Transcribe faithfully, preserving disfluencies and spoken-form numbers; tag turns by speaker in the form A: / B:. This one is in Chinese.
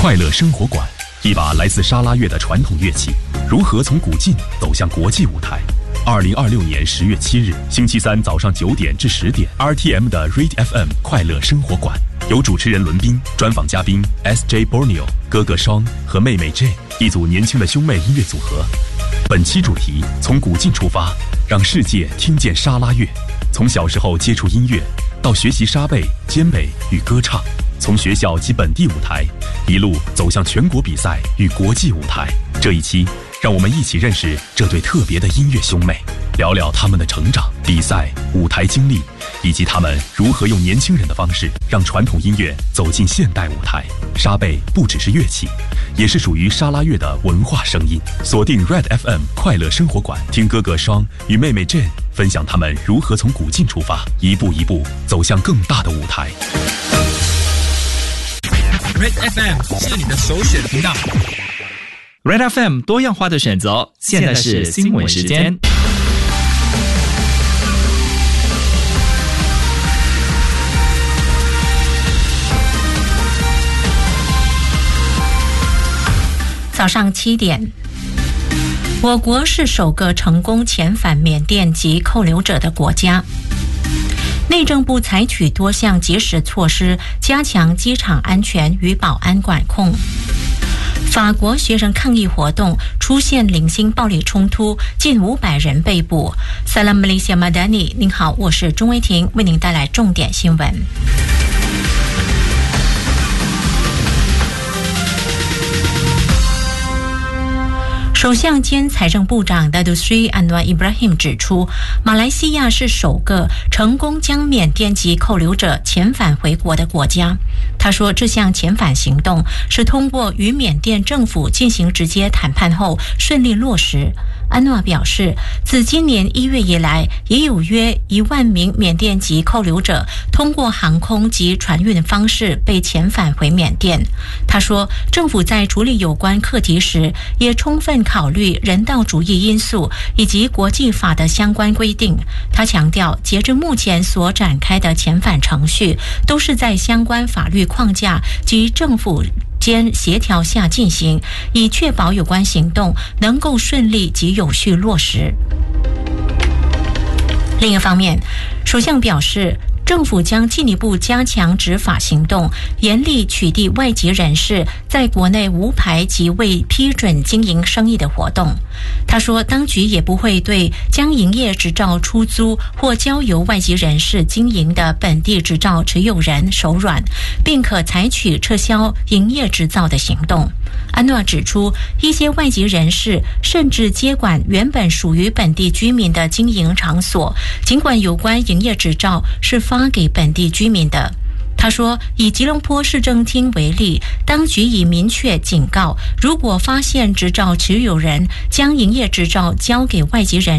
A: 快乐生活馆，一把来自沙拉越的传统乐器，如何从古晋走向国际舞台？二零二六年十月七日，星期三早上九点至十点 ，R T M 的 Read F M 快乐生活馆，由主持人伦宾、专访嘉宾 S J Borneo、哥哥双和妹妹 J 一组年轻的兄妹音乐组合。本期主题从古晋出发，让世界听见沙拉越。从小时候接触音乐，到学习沙贝、肩北与歌唱，从学校及本地舞台，一路走向全国比赛与国际舞台。这一期，让我们一起认识这对特别的音乐兄妹，聊聊他们的成长、比赛、舞台经历，以及他们如何用年轻人的方式，让传统音乐走进现代舞台。沙贝不只是乐器，也是属于沙拉越的文化声音。锁定 Red F M 快乐生活馆，听哥哥双与妹妹 Jane 分享他们如何从古晋出发，一步一步走向更大的舞台。
B: Red F M 是你的首选频道。
C: Red F M 多样化的选择，现在是新闻时间。
D: 早上七点，我国是首个成功遣返缅甸籍扣留者的国家。内政部采取多项及时措施，加强机场安全与保安管控。法国学生抗议活动出现零星暴力冲突，近五百人被捕。Salam Malaysia Madani， 您好，我是钟威婷，为您带来重点新闻。首相兼财政部长 Datuk Seri Anwar Ibrahim 指出，马来西亚是首个成功将缅甸籍扣留者遣返回国的国家。他说，这项遣返行动是通过与缅甸政府进行直接谈判后顺利落实。安诺表示，自今年一月以来，也有约一万名缅甸籍扣留者通过航空及船运方式被遣返回缅甸。他说，政府在处理有关课题时，也充分考虑人道主义因素以及国际法的相关规定。他强调，截至目前所展开的遣返程序，都是在相关法律框架及政府间协调下进行，以确保有关行动能够顺利及有序落实。另一方面，首相表示，政府将进一步加强执法行动，严厉取缔外籍人士在国内无牌及未批准经营生意的活动。他说，当局也不会对将营业执照出租或交由外籍人士经营的本地执照持有人手软，并可采取撤销营业执照的行动。安诺指出，一些外籍人士甚至接管原本属于本地居民的经营场所，尽管有关营业执照是发给本地居民的。他说，以吉隆坡市政厅为例，当局已明确警告，如果发现执照持有人将营业执照交给外籍人